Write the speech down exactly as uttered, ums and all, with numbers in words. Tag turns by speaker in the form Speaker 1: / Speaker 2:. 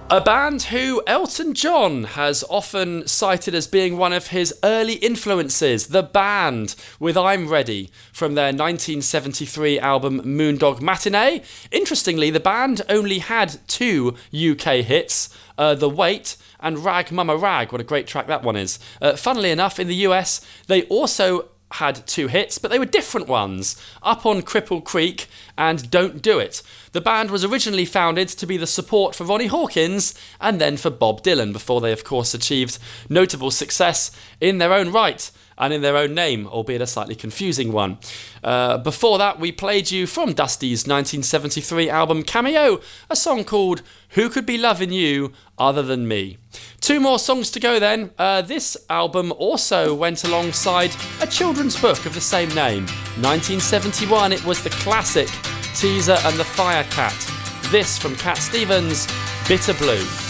Speaker 1: A band who Elton John has often cited as being one of his early influences, The Band, with I'm Ready, from their nineteen seventy-three album Moondog Matinee. Interestingly, the band only had two U K hits, uh, The Wait and Rag Mama Rag. What a great track that one is. Uh, funnily enough, in the U S, they also had two hits, but they were different ones, Up on Cripple Creek and Don't Do It. The band was originally founded to be the support for Ronnie Hawkins and then for Bob Dylan, before they of course achieved notable success in their own right and in their own name, albeit a slightly confusing one. Uh, before that, we played you from Dusty's nineteen seventy-three album Cameo, a song called Who Could Be Loving You Other Than Me. Two more songs to go then. Uh, this album also went alongside a children's book of the same name. nineteen seventy-one, it was the classic Teaser and the Firecat. This from Cat Stevens, Bitter Blue.